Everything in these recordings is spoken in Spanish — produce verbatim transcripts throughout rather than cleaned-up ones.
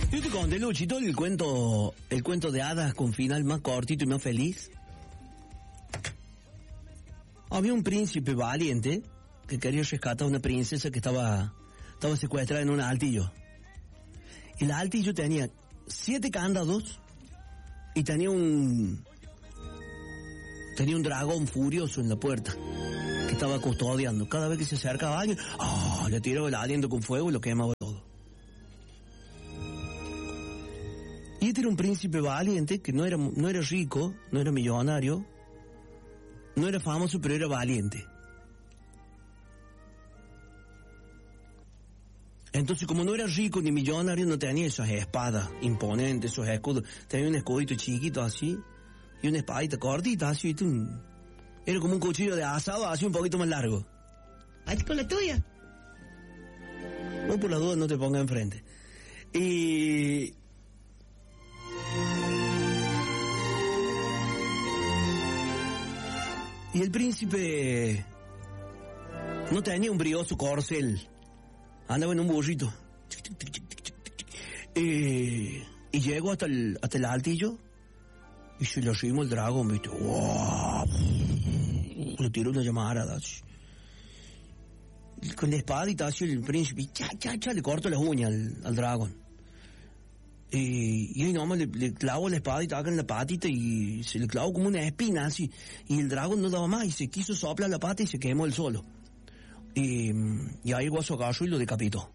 Yo te conté, Luchito, el cuento, el cuento de hadas con final más cortito y más feliz. Había un príncipe valiente que quería rescatar a una princesa que estaba, estaba secuestrada en un altillo. Y el altillo tenía siete candados y tenía un, tenía un dragón furioso en la puerta que estaba custodiando. Cada vez que se acercaba a alguien, ¡oh!, le tiraba el aliento con fuego y lo quemaba todo. Y este era un príncipe valiente que no era, no era rico, no era millonario, no era famoso, pero era valiente. Entonces, como no era rico ni millonario, no tenía esas espadas imponentes, esos escudos. Tenía un escudito chiquito así, y una espadita cortita así. Era como un cuchillo de asado, así un poquito más largo. Ahí con la tuya. No, por la duda no te pongas enfrente. Y... Y el príncipe no tenía un brioso corcel. Andaba en un burrito. Eh, y llegó hasta el, hasta el altillo y se le arrimó el dragón, ¿viste? ¡Wow! Le tiró una llamarada. Con la espadita así el príncipe, cha, cha, cha, le cortó las uñas al, al dragón. Eh, y ahí nomás le, le clavó la espadita acá en la patita y se le clavó como una espina así. Y el dragón no daba más y se quiso soplar la pata y se quemó el solo. Y, y ahí Guaso agarró y lo decapitó.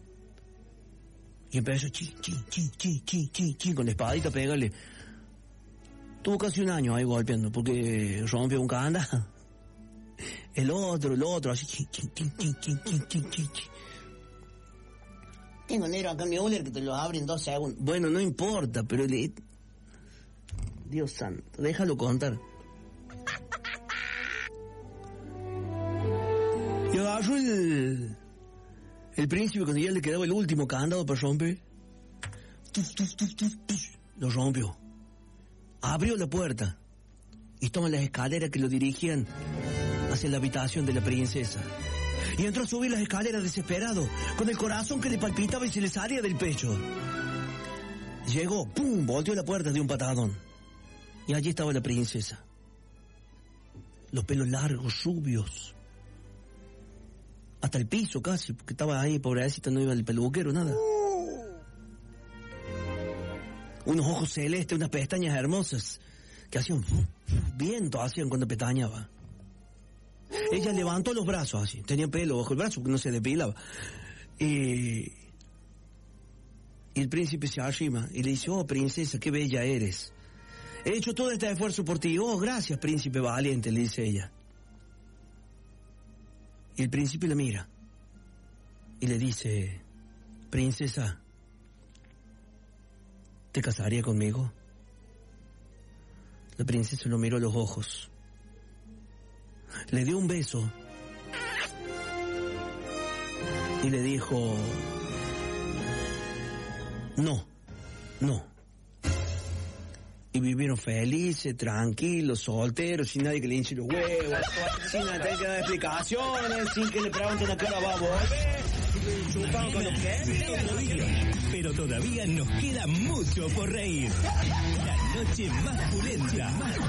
Y empezó chi, chi, chi, chi, chi, chi, chi, con la espadita a pegarle. Tuvo casi un año ahí golpeando porque rompió un candado. El otro, el otro, así chi, chi, chi, chi, chi, chi, chi, chi, chi. Tengo negro acá en mi Uller que te lo abre en dos segundos. Bueno, no importa, pero le... Dios santo, déjalo contar. Y agarró el... El príncipe cuando ya le quedaba el último candado para romper. Tuf, tuf, tuf, tuf, tuf, lo rompió. Abrió la puerta. Y toma las escaleras que lo dirigían hacia la habitación de la princesa. Y entró a subir las escaleras desesperado, con el corazón que le palpitaba y se le salía del pecho. Llegó, ¡pum!, volteó la puerta de un patadón. Y allí estaba la princesa. Los pelos largos, rubios. Hasta el piso casi, porque estaba ahí, pobrecita, no iba el peluquero, nada. Unos ojos celestes, unas pestañas hermosas, que hacían viento, hacían cuando pestañaba. Ella levantó los brazos así, tenía pelo bajo el brazo porque no se depilaba. Y, y el príncipe se arrima y le dice, oh, princesa, qué bella eres. He hecho todo este esfuerzo por ti. Oh, gracias, príncipe valiente, le dice ella. Y el príncipe la mira y le dice, princesa, ¿te casaría conmigo? La princesa lo miró a los ojos. Le dio un beso y le dijo, no, no. Y vivieron felices, tranquilos, solteros, sin nadie que le hinche los huevos, sin tener que dar explicaciones, sin que le pregunten a qué hora va a volver. Chupando con los que... Pero todavía nos queda mucho por reír. La noche más pulenta.